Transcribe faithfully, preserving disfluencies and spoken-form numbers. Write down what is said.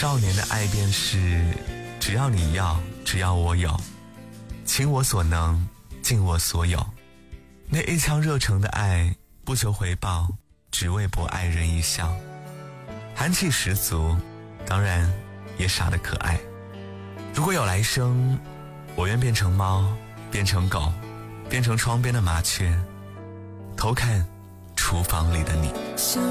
少年的爱便是只要你要，只要我有，倾我所能，尽我所有。那一腔热诚的爱，不求回报，只为博爱人一笑。寒气十足，当然也傻得可爱。如果有来生，我愿变成猫，变成狗，变成窗边的麻雀，偷看厨房里的你。 想